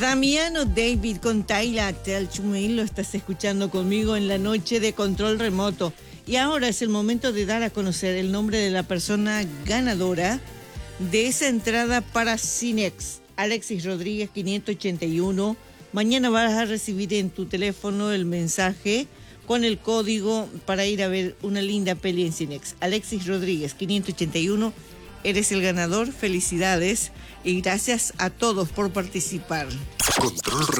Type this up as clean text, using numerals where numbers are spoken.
Damiano David con Tyla Telchmail lo estás escuchando conmigo en la noche de Control Remoto. Y ahora es el momento de dar a conocer el nombre de la persona ganadora de esa entrada para Cinex. Alexis Rodríguez 581. Mañana vas a recibir en tu teléfono el mensaje con el código para ir a ver una linda peli en Cinex. Alexis Rodríguez 581. Eres el ganador. Felicidades y gracias a todos por participar. Control